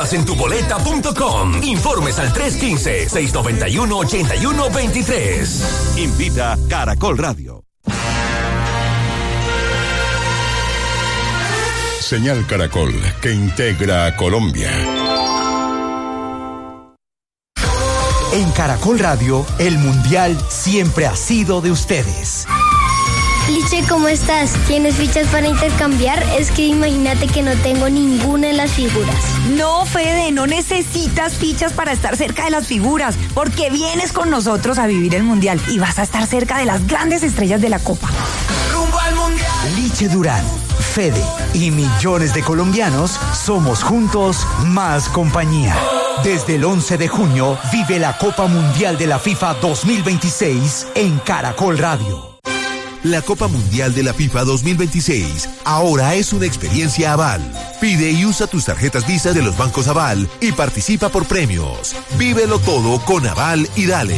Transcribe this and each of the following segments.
más en tuboleta.com. Informes al 315-691-8123. Invita Caracol Radio. Señal Caracol, que integra a Colombia. En Caracol Radio, el Mundial siempre ha sido de ustedes. Liche, ¿cómo estás? ¿Tienes fichas para intercambiar? Es que imagínate que no tengo ninguna de las figuras. No, Fede, no necesitas fichas para estar cerca de las figuras, porque vienes con nosotros a vivir el Mundial y vas a estar cerca de las grandes estrellas de la Copa. ¡Rumbo al Mundial! Liche Durán, Fede y millones de colombianos somos juntos más compañía. Desde el 11 de junio vive la Copa Mundial de la FIFA 2026 en Caracol Radio. La Copa Mundial de la FIFA 2026 ahora es una experiencia Aval. Pide y usa tus tarjetas Visa de los bancos Aval y participa por premios. Vívelo todo con Aval y dale.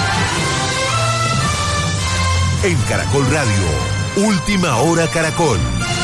En Caracol Radio, Última Hora Caracol.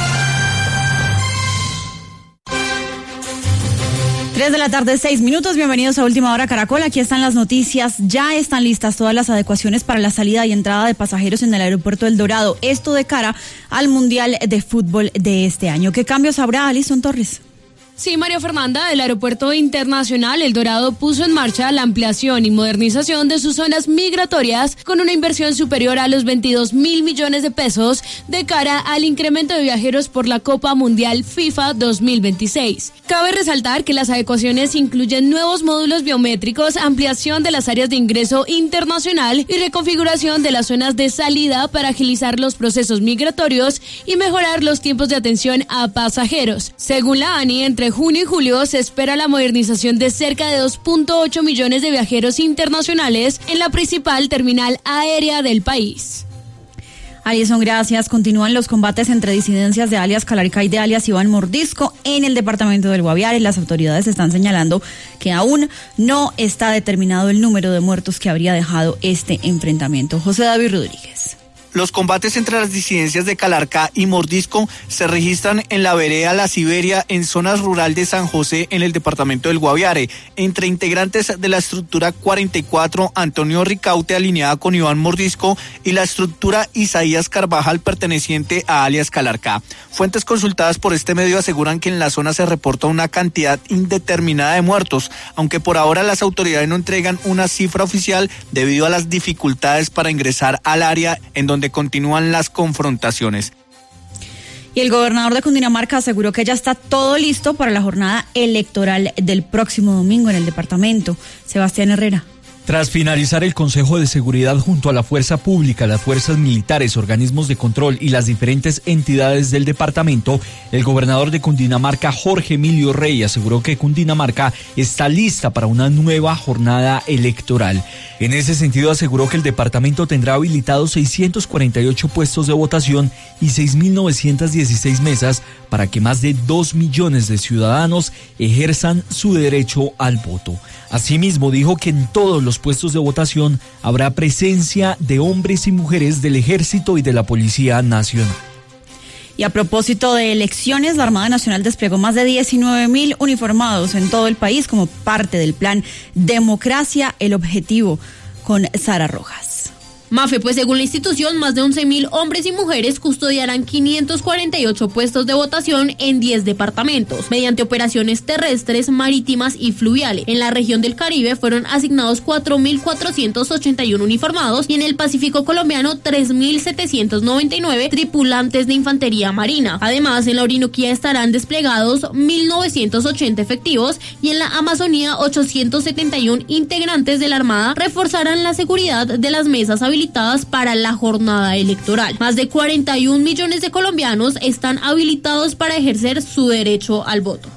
3 de la tarde, 6 minutos. Bienvenidos a Última Hora Caracol. Aquí están las noticias. Ya están listas todas las adecuaciones para la salida y entrada de pasajeros en el aeropuerto El Dorado. Esto de cara al Mundial de Fútbol de este año. ¿Qué cambios habrá, Alison Torres? Sí, María Fernanda, el Aeropuerto Internacional El Dorado puso en marcha la ampliación y modernización de sus zonas migratorias con una inversión superior a los 22.000 millones de pesos de cara al incremento de viajeros por la Copa Mundial FIFA 2026. Cabe resaltar que las adecuaciones incluyen nuevos módulos biométricos, ampliación de las áreas de ingreso internacional y reconfiguración de las zonas de salida para agilizar los procesos migratorios y mejorar los tiempos de atención a pasajeros. Según la ANI, entre junio y julio se espera la modernización de cerca de 2.8 millones de viajeros internacionales en la principal terminal aérea del país. Alison, gracias. Continúan los combates entre disidencias de alias Calarcá y de alias Iván Mordisco en el departamento del Guaviare. Las autoridades están señalando que aún no está determinado el número de muertos que habría dejado este enfrentamiento. José David Rodríguez. Los combates entre las disidencias de Calarcá y Mordisco se registran en la vereda La Siberia, en zonas rural de San José, en el departamento del Guaviare, entre integrantes de la estructura 44, Antonio Ricaute, alineada con Iván Mordisco, y la estructura Isaías Carvajal, perteneciente a alias Calarcá. Fuentes consultadas por este medio aseguran que en la zona se reporta una cantidad indeterminada de muertos, aunque por ahora las autoridades no entregan una cifra oficial debido a las dificultades para ingresar al área en donde continúan las confrontaciones. Y el gobernador de Cundinamarca aseguró que ya está todo listo para la jornada electoral del próximo domingo en el departamento. Sebastián Herrera. Tras finalizar el Consejo de Seguridad junto a la Fuerza Pública, las fuerzas militares, organismos de control y las diferentes entidades del departamento, el gobernador de Cundinamarca, Jorge Emilio Rey, aseguró que Cundinamarca está lista para una nueva jornada electoral. En ese sentido, aseguró que el departamento tendrá habilitados 648 puestos de votación y 6.916 mesas para que más de 2 millones de ciudadanos ejerzan su derecho al voto. Asimismo, dijo que en todos los puestos de votación habrá presencia de hombres y mujeres del Ejército y de la Policía Nacional. Y a propósito de elecciones, la Armada Nacional desplegó más de 19.000 uniformados en todo el país como parte del plan Democracia, el objetivo, con Sara Rojas. Mafe, pues según la institución, más de 11.000 hombres y mujeres custodiarán 548 puestos de votación en 10 departamentos, mediante operaciones terrestres, marítimas y fluviales. En la región del Caribe fueron asignados 4.481 uniformados y en el Pacífico colombiano 3.799 tripulantes de infantería marina. Además, en la Orinoquía estarán desplegados 1.980 efectivos y en la Amazonía 871 integrantes de la Armada reforzarán la seguridad de las mesas habilitadas para la jornada electoral. Más de 41 millones de colombianos están habilitados para ejercer su derecho al voto.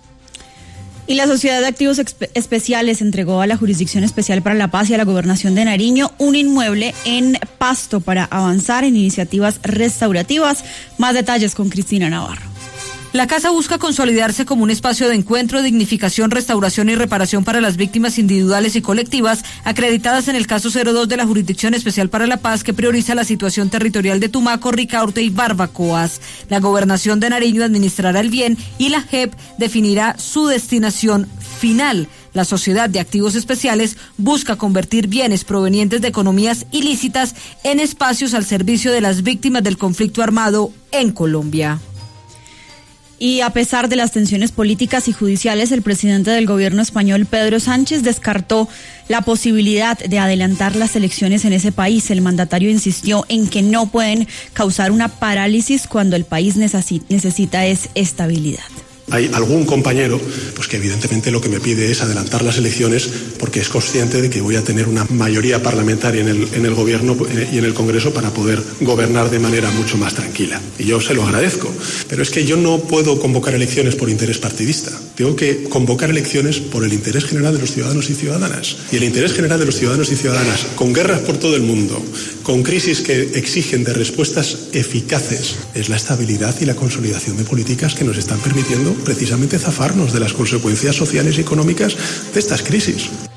Y la Sociedad de Activos Especiales entregó a la Jurisdicción Especial para la Paz y a la Gobernación de Nariño un inmueble en Pasto para avanzar en iniciativas restaurativas. Más detalles con Cristina Navarro. La casa busca consolidarse como un espacio de encuentro, dignificación, restauración y reparación para las víctimas individuales y colectivas acreditadas en el caso 02 de la Jurisdicción Especial para la Paz, que prioriza la situación territorial de Tumaco, Ricaurte y Barbacoas. La Gobernación de Nariño administrará el bien y la JEP definirá su destinación final. La Sociedad de Activos Especiales busca convertir bienes provenientes de economías ilícitas en espacios al servicio de las víctimas del conflicto armado en Colombia. Y a pesar de las tensiones políticas y judiciales, el presidente del gobierno español, Pedro Sánchez, descartó la posibilidad de adelantar las elecciones en ese país. El mandatario insistió en que no pueden causar una parálisis cuando el país necesita es estabilidad. Hay algún compañero pues que evidentemente lo que me pide es adelantar las elecciones porque es consciente de que voy a tener una mayoría parlamentaria en el gobierno y en el Congreso para poder gobernar de manera mucho más tranquila. Y yo se lo agradezco. Pero es que yo no puedo convocar elecciones por interés partidista. Tengo que convocar elecciones por el interés general de los ciudadanos y ciudadanas. Y el interés general de los ciudadanos y ciudadanas, con guerras por todo el mundo, con crisis que exigen de respuestas eficaces, es la estabilidad y la consolidación de políticas que nos están permitiendo precisamente zafarnos de las consecuencias sociales y económicas de estas crisis.